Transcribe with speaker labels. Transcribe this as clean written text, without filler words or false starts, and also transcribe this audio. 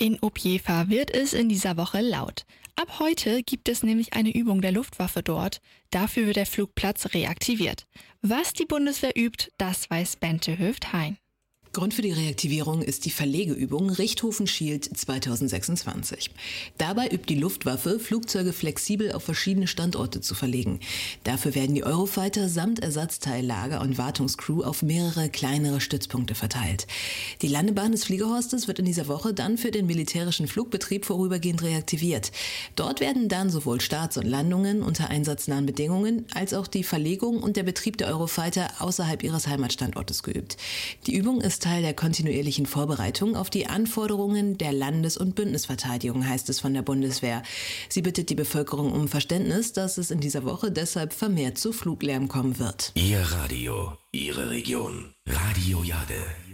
Speaker 1: In Objefa wird es in dieser Woche laut. Ab heute gibt es nämlich eine Übung der Luftwaffe dort. Dafür wird der Flugplatz reaktiviert. Was die Bundeswehr übt, das weiß Bente Höft-Hein.
Speaker 2: Grund für die Reaktivierung ist die Verlegeübung Richthofen-Schild 2026. Dabei übt die Luftwaffe, Flugzeuge flexibel auf verschiedene Standorte zu verlegen. Dafür werden die Eurofighter samt Ersatzteillager und Wartungscrew auf mehrere kleinere Stützpunkte verteilt. Die Landebahn des Fliegerhorstes wird in dieser Woche dann für den militärischen Flugbetrieb vorübergehend reaktiviert. Dort werden dann sowohl Starts und Landungen unter einsatznahen Bedingungen als auch die Verlegung und der Betrieb der Eurofighter außerhalb ihres Heimatstandortes geübt. Die Übung ist Teil der kontinuierlichen Vorbereitung auf die Anforderungen der Landes- und Bündnisverteidigung, heißt es von der Bundeswehr. Sie bittet die Bevölkerung um Verständnis, dass es in dieser Woche deshalb vermehrt zu Fluglärm kommen wird.
Speaker 3: Ihr Radio, Ihre Region. Radio Jade.